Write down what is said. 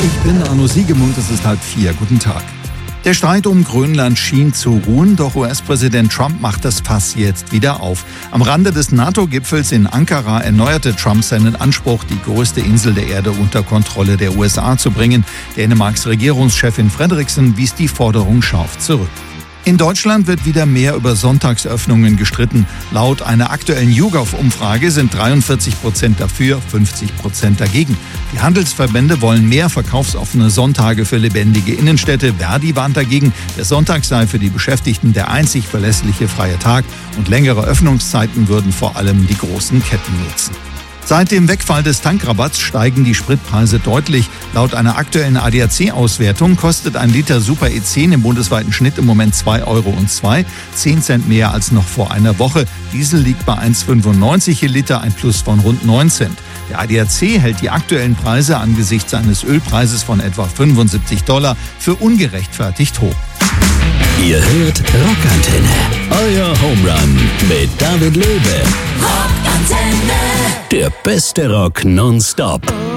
Ich bin Arno Siegemund, es ist 3:30. Guten Tag. Der Streit um Grönland schien zu ruhen, doch US-Präsident Trump macht das Fass jetzt wieder auf. Am Rande des NATO-Gipfels in Ankara erneuerte Trump seinen Anspruch, die größte Insel der Erde unter Kontrolle der USA zu bringen. Dänemarks Regierungschefin Frederiksen wies die Forderung scharf zurück. In Deutschland wird wieder mehr über Sonntagsöffnungen gestritten. Laut einer aktuellen YouGov-Umfrage sind 43% dafür, 50% dagegen. Die Handelsverbände wollen mehr verkaufsoffene Sonntage für lebendige Innenstädte. Verdi warnt dagegen, der Sonntag sei für die Beschäftigten der einzig verlässliche freie Tag und längere Öffnungszeiten würden vor allem die großen Ketten nutzen. Seit dem Wegfall des Tankrabatts steigen die Spritpreise deutlich. Laut einer aktuellen ADAC-Auswertung kostet ein Liter Super E10 im bundesweiten Schnitt im Moment 2,02 €, 10 Cent mehr als noch vor einer Woche. Diesel liegt bei 1,95 je Liter, ein Plus von rund 9 Cent. Der ADAC hält die aktuellen Preise angesichts eines Ölpreises von etwa $75 für ungerechtfertigt hoch. Ihr hört Rockantenne, euer Home Run mit David Löwe. Rockantenne, der beste Rock nonstop.